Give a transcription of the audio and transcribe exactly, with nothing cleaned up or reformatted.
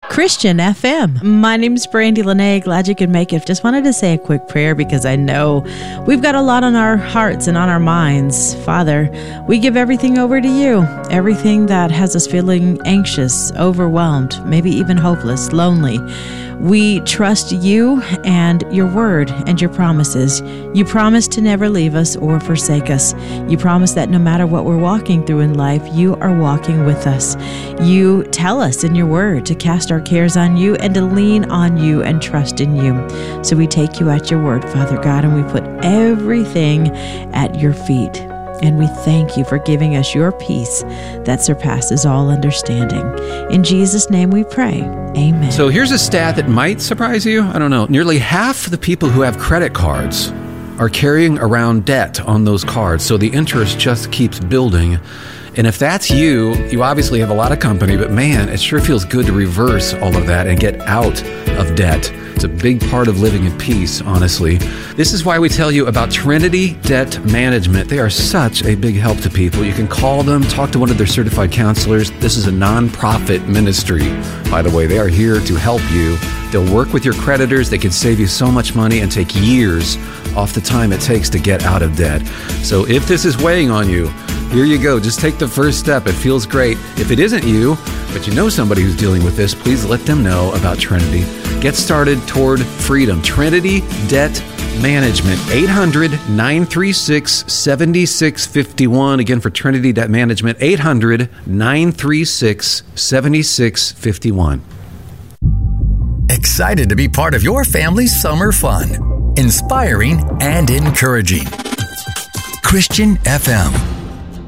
Christian F M. My name's Brandy Lene. Glad you could make it. Just wanted to say a quick prayer because I know we've got a lot on our hearts and on our minds. Father, we give everything over to you. Everything that has us feeling anxious, overwhelmed, maybe even hopeless, lonely. We trust you and your word and your promises. You promise to never leave us or forsake us. You promise that no matter what we're walking through in life, you are walking with us. You tell us in your word to cast our cares on you and to lean on you and trust in you. So we take you at your word, Father God, and we put everything at your feet. And we thank you for giving us your peace that surpasses all understanding. In Jesus' name we pray. Amen. So here's a stat that might surprise you. I don't know. Nearly half the people who have credit cards are carrying around debt on those cards. So the interest just keeps building. And if that's you, you obviously have a lot of company, but man, it sure feels good to reverse all of that and get out of debt. It's a big part of living in peace, honestly. This is why we tell you about Trinity Debt Management. They are such a big help to people. You can call them, talk to one of their certified counselors. This is a nonprofit ministry, by the way. They are here to help you. They'll work with your creditors. They can save you so much money and take years off the time it takes to get out of debt. So if this is weighing on you, here you go. Just take the first step. It feels great. If it isn't you, but you know somebody who's dealing with this, please let them know about Trinity. Get started toward freedom. Trinity Debt Management, eight hundred, nine three six, seven six five one. Again, for Trinity Debt Management, eight hundred, nine three six, seven six five one. Excited to be part of your family's summer fun. Inspiring and encouraging. Christian F M.